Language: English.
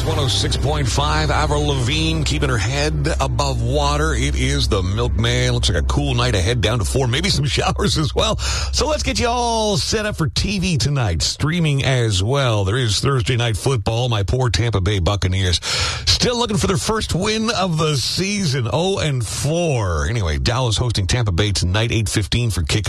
106.5. Avril Lavigne keeping her head above water. It is the Milkman. Looks like a cool night ahead, down to 4, maybe some showers as well. So let's get you all set up for TV tonight, streaming as well. There is Thursday Night Football. My poor Tampa Bay Buccaneers still looking for their first win of the season, 0-4. Anyway, Dallas hosting Tampa Bay tonight, 8:15 for kickoff.